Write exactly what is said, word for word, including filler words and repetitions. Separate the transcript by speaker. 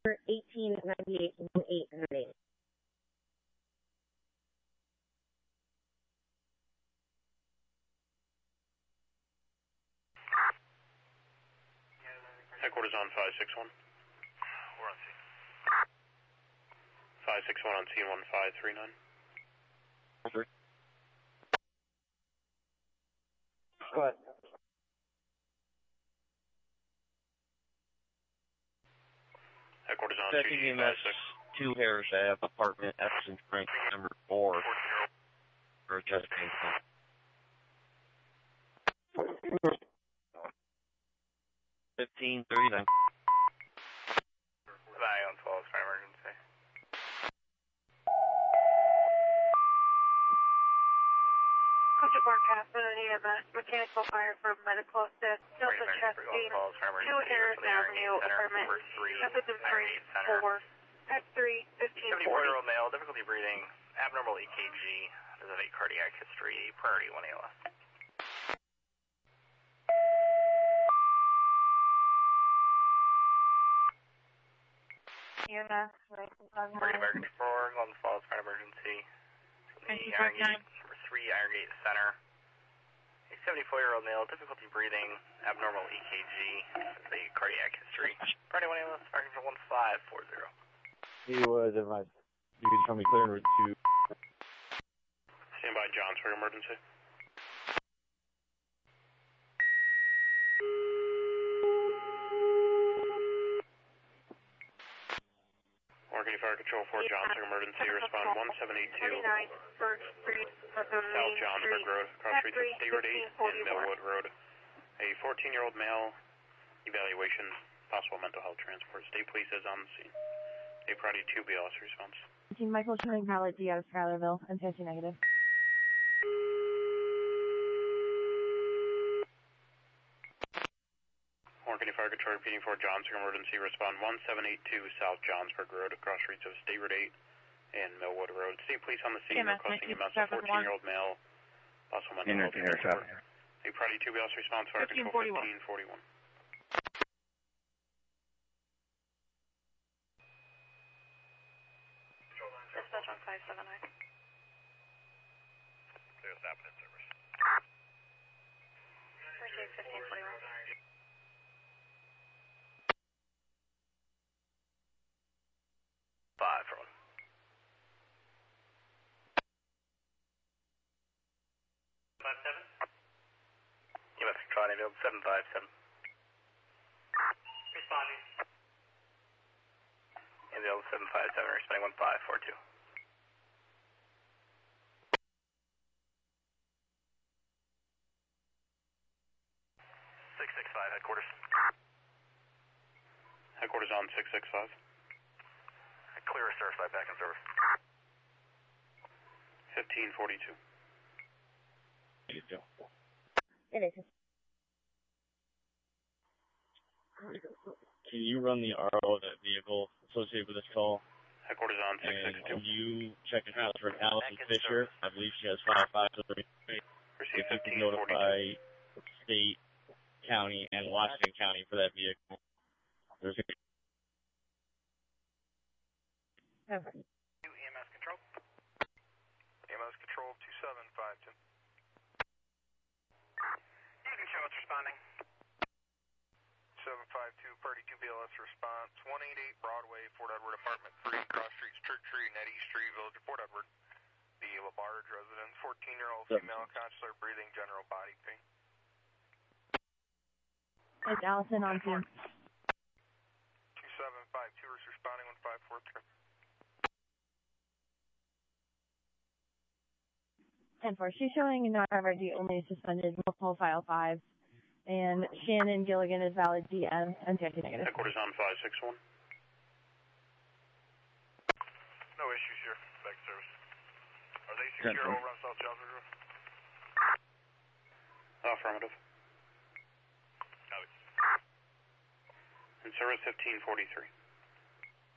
Speaker 1: eighteen ninety-eight one eight ninety-eight.
Speaker 2: Headquarters on five six one.
Speaker 3: We're on scene.
Speaker 2: five six one on scene one five three nine.
Speaker 4: Over.
Speaker 5: Go ahead.
Speaker 2: Headquarters on
Speaker 4: Checking
Speaker 2: two
Speaker 4: in at two Harris Ave, apartment F and Frank number four. For just fifteen thirty-nine.
Speaker 3: Eye on twelve, fire emergency.
Speaker 6: Subject Mark Casper, E M S, mechanical fire for medical assist, Delta Chastain, two Harris Avenue, apartment, F and Frank, four, X three, fifteen forty.
Speaker 3: seventy-four-year-old male, difficulty breathing, abnormal E K G, does have a cardiac history, priority one A L S.
Speaker 6: E M S,
Speaker 3: Party American four, Golden Falls, fire emergency. From the Iron Gate, number three, Iron Gate Center. A seventy-four-year-old male, difficulty breathing, abnormal E K G, does a cardiac history, priority one A L S, fire for one five four zero.
Speaker 5: He was advised. You can tell me clear en route to.
Speaker 2: Stand by, Johns, for emergency. Oregon Fire Control four, Johns, for emergency. Respond one seven eight two. South Johnsburg Road, cross streets of State Road eight and Millwood Road. A fourteen-year-old male, evaluation, possible mental health transport. State police is on the scene. A priority two B L S response.
Speaker 1: Team Michael showing pallet D out of Schuylerville. I'm testing negative.
Speaker 2: Oregon Fire Control repeating for Johnsburg emergency. Respond one seven eight two South Johnsburg Road, across streets of State Road eight and Millwood Road. State police on the scene requesting E M S a fourteen-year-old male, possible mental health transport. A priority two B L S response, Fire Control fifteen forty-one.
Speaker 6: Dispatch on five seven nine.
Speaker 3: Clear stop in service.
Speaker 6: Receive fifteen forty-one.
Speaker 3: Five for one. Five seven. E M S control available seven five seven. Responding. Available seven five seven, responding one five four two. Six six five headquarters.
Speaker 2: Headquarters on six six five.
Speaker 3: Clear certified back in service.
Speaker 2: fifteen forty-two.
Speaker 4: There you go.
Speaker 1: It is.
Speaker 4: Can you run the R O of that vehicle associated with this call?
Speaker 2: Headquarters on six six two.
Speaker 4: And can you check it out for Allison Fisher? I believe she has five five three.
Speaker 2: Receive
Speaker 4: If you can
Speaker 2: fifteen forty-two.
Speaker 4: notify State, County, and Washington County for that vehicle. There's a
Speaker 1: Okay.
Speaker 3: E M S control. E M S control two seven five two. You can show it's responding. seven five two, party two B L S response, one eighty-eight Broadway, Fort Edward, apartment three, cross streets, Church Street, Nettie Street, Village of Fort Edward. The LaBarge residence, fourteen-year-old female, conscious breathing, general body pain.
Speaker 1: It's Allison on team.
Speaker 3: two seven five two is responding, one five four three.
Speaker 1: ten four. She's showing not R D only suspended, multiple file five. And Shannon Gilligan is valid D M and testing negative.
Speaker 2: Headquarters on five six one.
Speaker 3: No issues here, back to service. Are they secure over on South Johnsburg Road?
Speaker 2: Affirmative.
Speaker 3: Copy.
Speaker 2: In service fifteen forty-three.